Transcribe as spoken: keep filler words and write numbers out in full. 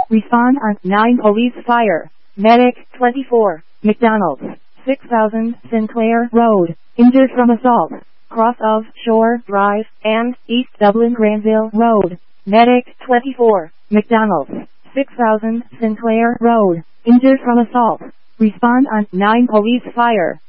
Respond on nine Police Fire. Medic twenty-four. McDonald's. six thousand Sinclair Road. Injured from assault. Cross of Shore Drive and East Dublin Granville Road. Medic twenty-four. McDonald's. six thousand Sinclair Road. Injured from assault. Respond on nine Police Fire.